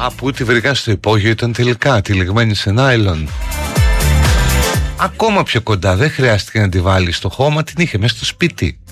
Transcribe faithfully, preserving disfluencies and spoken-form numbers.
Από τη βρήκα στο υπόγειο ήταν τελικά τυλιγμένη σε νάιλον. Ακόμα πιο κοντά, δεν χρειάστηκε να τη βάλει στο χώμα, την είχε μέσα στο σπίτι.